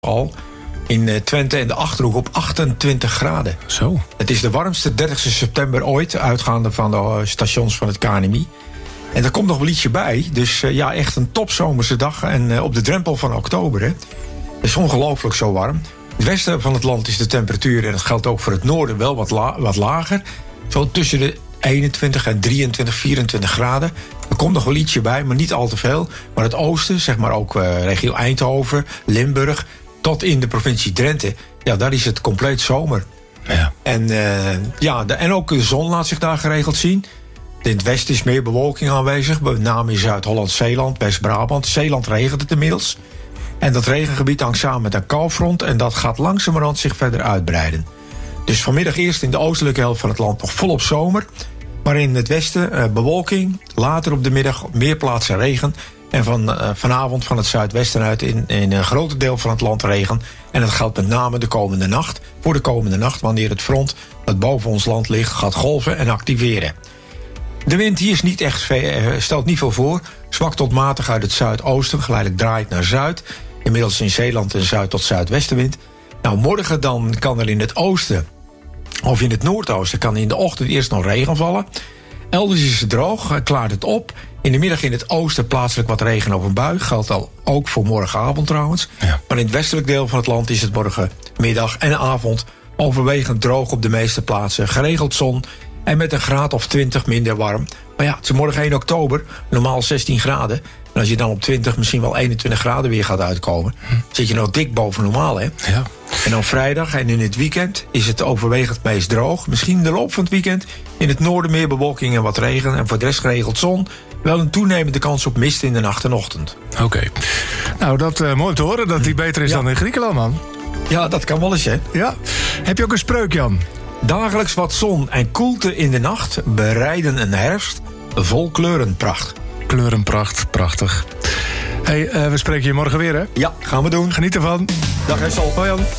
al in Twente en de Achterhoek op 28 graden. Zo. Het is de warmste 30 september ooit, uitgaande van de stations van het KNMI. En er komt nog wel ietsje bij. Dus echt een topzomerse dag. En op de drempel van oktober. Hè. Het is ongelooflijk zo warm. In het westen van het land is de temperatuur, en dat geldt ook voor het noorden, wel wat lager. Zo tussen de 21 en 23, 24 graden. Er komt nog wel ietsje bij, maar niet al te veel. Maar het oosten, zeg maar ook regio Eindhoven, Limburg, tot in de provincie Drenthe, daar is het compleet zomer. Ja. En ook de zon laat zich daar geregeld zien. In het westen is meer bewolking aanwezig, met name in Zuid-Holland, Zeeland, West-Brabant. Zeeland regent het inmiddels. En dat regengebied hangt samen met een koufront en dat gaat langzamerhand zich verder uitbreiden. Dus vanmiddag eerst in de oostelijke helft van het land nog volop zomer. Maar in het westen bewolking, later op de middag op meer plaatsen regen. En vanavond van het zuidwesten uit in een groot deel van het land regen. En dat geldt met name voor de komende nacht, wanneer het front dat boven ons land ligt gaat golven en activeren. De wind hier is niet echt stelt niet veel voor. Zwak tot matig uit het zuidoosten, geleidelijk draait naar zuid. Inmiddels in Zeeland een zuid- tot zuidwestenwind. Morgen dan kan er in het oosten of in het noordoosten kan in de ochtend eerst nog regen vallen. Elders is het droog, klaart het op. In de middag in het oosten plaatselijk wat regen of een bui. Geldt al ook voor morgenavond trouwens. Ja. Maar in het westelijk deel van het land is het morgenmiddag en avond overwegend droog op de meeste plaatsen. Geregeld zon en met een graad of 20 minder warm. Maar het is morgen 1 oktober, normaal 16 graden. En als je dan op 20, misschien wel 21 graden weer gaat uitkomen, zit je nog dik boven normaal, hè? Ja. En dan vrijdag en in het weekend is het overwegend meest droog. Misschien in de loop van het weekend in het noorden meer bewolking en wat regen. En voor de rest geregeld zon. Wel een toenemende kans op mist in de nacht en ochtend. Oké. Nou, dat mooi te horen dat die beter is dan in Griekenland, man. Ja, dat kan wel eens, hè? Ja. Heb je ook een spreuk, Jan? Dagelijks wat zon en koelte in de nacht bereiden een herfst vol kleurenpracht. Kleurenpracht, prachtig. Hey, we spreken je morgen weer, hè? Ja, gaan we doen. Geniet ervan. Dag, Hessel. Hoi, Jan.